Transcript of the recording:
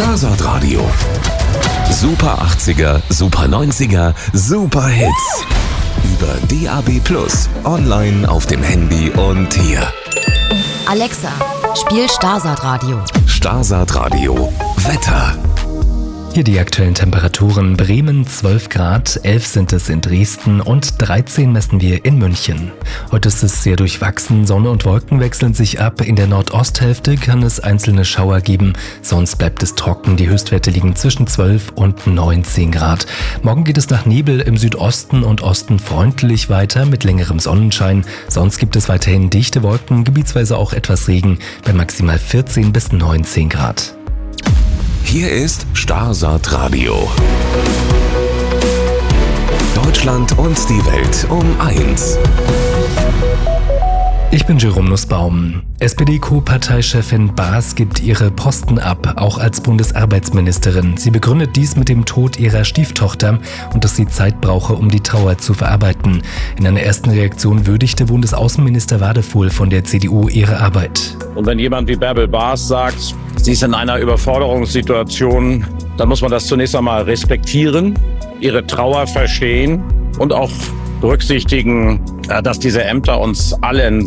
Starsat Radio. Super 80er, Super 90er, Super Hits. Über DAB+, online auf dem Handy und hier. Alexa, spiel Starsat Radio. Starsat Radio. Wetter. Hier die aktuellen Temperaturen. Bremen 12 Grad, 11 sind es in Dresden und 13 messen wir in München. Heute ist es sehr durchwachsen, Sonne und Wolken wechseln sich ab. In der Nordosthälfte kann es einzelne Schauer geben, sonst bleibt es trocken. Die Höchstwerte liegen zwischen 12 und 19 Grad. Morgen geht es nach Nebel im Südosten und Osten freundlich weiter mit längerem Sonnenschein. Sonst gibt es weiterhin dichte Wolken, gebietsweise auch etwas Regen bei maximal 14 bis 19 Grad. Hier ist Starsat Radio. Deutschland und die Welt um 1. Ich bin Jerome Nussbaum. SPD-Co-Parteichefin Baas gibt ihre Posten ab, auch als Bundesarbeitsministerin. Sie begründet dies mit dem Tod ihrer Stieftochter und dass sie Zeit brauche, um die Trauer zu verarbeiten. In einer ersten Reaktion würdigte Bundesaußenminister Wadefuhl von der CDU ihre Arbeit. Und wenn jemand wie Bärbel Baas sagt, sie ist in einer Überforderungssituation, dann muss man das zunächst einmal respektieren, ihre Trauer verstehen und auch berücksichtigen, dass diese Ämter uns allen